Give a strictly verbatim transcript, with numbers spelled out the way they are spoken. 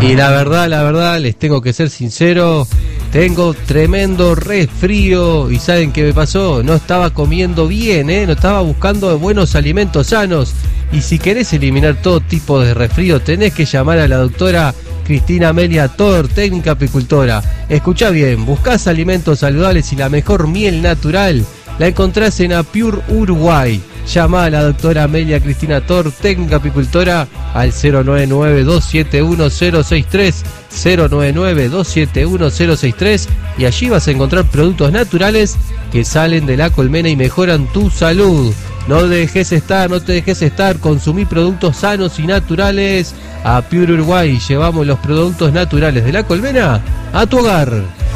Y la verdad, la verdad, les tengo que ser sincero, tengo tremendo resfrío. ¿Y saben qué me pasó? No estaba comiendo bien, ¿eh? No estaba buscando buenos alimentos sanos. Y si querés eliminar todo tipo de resfrío, tenés que llamar a la doctora Cristina Amelia Thor, técnica apicultora. Escuchá bien, buscás alimentos saludables y la mejor miel natural la encontrás en Apure Uruguay. Llama a la doctora Amelia Cristina Thor, técnica apicultora, al cero nueve nueve, dos siete uno, cero seis tres, cero nueve nueve, dos siete uno, cero seis tres, y allí vas a encontrar productos naturales que salen de la colmena y mejoran tu salud. No dejes estar, no te dejes estar, consumí productos sanos y naturales. A Apure Uruguay llevamos los productos naturales de la colmena a tu hogar.